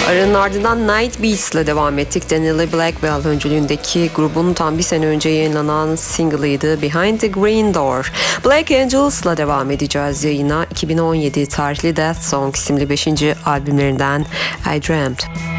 Aranın ardından Night Beats'le devam ettik. Danielle Blackwell öncülüğündeki grubun tam bir sene önce yayınlanan single'ıydı Behind the Green Door. Black Angels'la devam edeceğiz yayına. 2017 tarihli Death Song isimli 5. albümlerinden I Dreamt.